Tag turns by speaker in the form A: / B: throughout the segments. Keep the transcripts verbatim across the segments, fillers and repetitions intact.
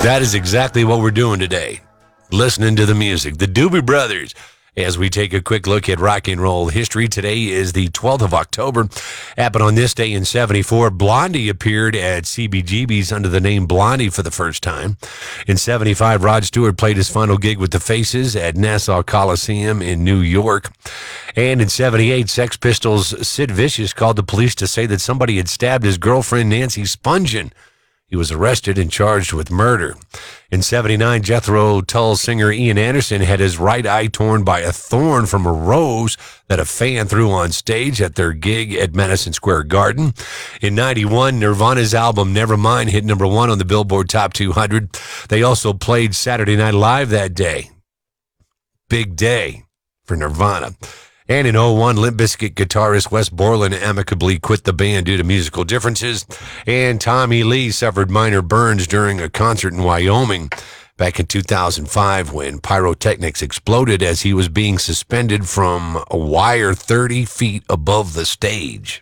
A: That is exactly what we're doing today. Listening to the music. The Doobie Brothers. As we take a quick look at rock and roll history, today is the twelfth of October. Happened on this day in seventy-four, Blondie appeared at C B G B's under the name Blondie for the first time. In seventy-five, Rod Stewart played his final gig with the Faces at Nassau Coliseum in New York. And in seventy-eight, Sex Pistols' Sid Vicious called the police to say that somebody had stabbed his girlfriend, Nancy Spungen. He was arrested and charged with murder. In seventy-nine, Jethro Tull singer Ian Anderson had his right eye torn by a thorn from a rose that a fan threw on stage at their gig at Madison Square Garden. In ninety-one, Nirvana's album Nevermind hit number one on the Billboard Top two hundred. They also played Saturday Night Live that day. Big day for Nirvana. And in oh one, Limp Bizkit guitarist Wes Borland amicably quit the band due to musical differences. And Tommy Lee suffered minor burns during a concert in Wyoming back in two thousand five when pyrotechnics exploded as he was being suspended from a wire thirty feet above the stage.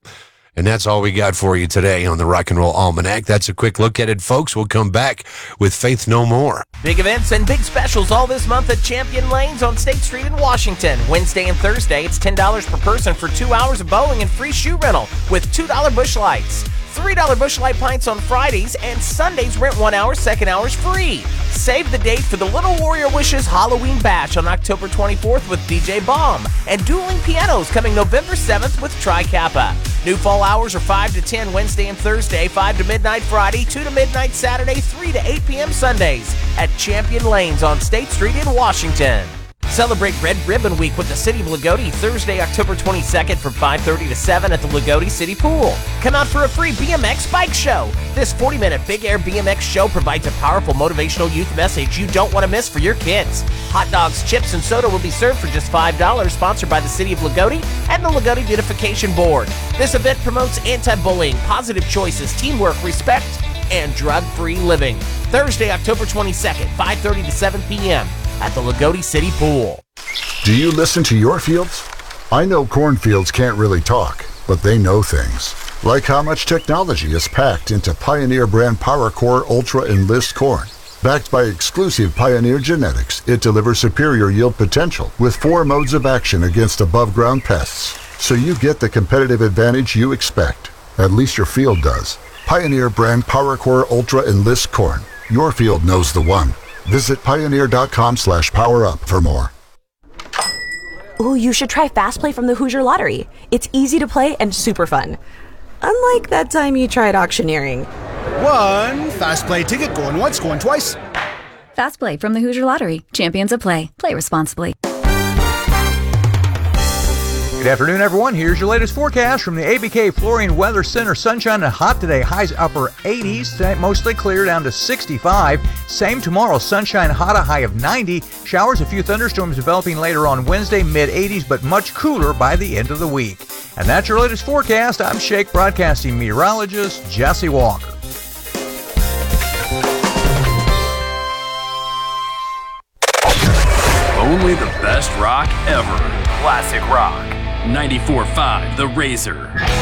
A: And that's all we got for you today on the Rock and Roll Almanac. That's a quick look at it, folks. We'll come back with Faith No More.
B: Big events and big specials all this month at Champion Lanes on State Street in Washington. Wednesday and Thursday, it's ten dollars per person for two hours of bowling and free shoe rental with two dollar Busch Lights. three dollar Busch Light pints on Fridays, and Sundays rent one hour, second hour's free. Save the date for the Little Warrior Wishes Halloween Bash on October twenty-fourth with D J Bomb, and Dueling Pianos coming November seventh with Tri Kappa. New fall hours are five to ten Wednesday and Thursday, five to midnight Friday, two to midnight Saturday, three to eight p.m. Sundays at Champion Lanes on State Street in Washington. Celebrate Red Ribbon Week with the City of Lagodi Thursday, October twenty-second from five thirty to seven at the Lagodi City Pool. Come out for a free B M X bike show. This forty minute Big Air B M X show provides a powerful motivational youth message you don't want to miss for your kids. Hot dogs, chips, and soda will be served for just five dollars, sponsored by the City of Lagodi and the Lagodi Beautification Board. This event promotes anti-bullying, positive choices, teamwork, respect, and drug-free living. Thursday, October twenty-second, five thirty to seven p.m. at the Lagodi City Pool.
C: Do you listen to your fields? I know cornfields can't really talk, but they know things. Like how much technology is packed into Pioneer brand PowerCore Ultra Enlist corn. Backed by exclusive Pioneer genetics, it delivers superior yield potential with four modes of action against above-ground pests. So you get the competitive advantage you expect. At least your field does. Pioneer brand PowerCore Ultra Enlist corn. Your field knows the one. Visit pioneer.com slash power up for more.
D: Ooh, you should try Fast Play from the Hoosier Lottery. It's easy to play and super fun. Unlike that time you tried auctioneering.
E: One Fast Play ticket going once, going twice.
F: Fast Play from the Hoosier Lottery. Champions of play. Play responsibly.
G: Good afternoon, everyone. Here's your latest forecast from the A B K Flooring Weather Center. Sunshine and hot today. Highs upper eighties. Tonight mostly clear down to sixty-five. Same tomorrow. Sunshine, hot, a high of ninety. Showers, a few thunderstorms developing later on Wednesday, mid eighties, but much cooler by the end of the week. And that's your latest forecast. I'm Shake Broadcasting meteorologist Jesse Walker.
H: Only the best rock ever. Classic rock. ninety-four point five The Razor.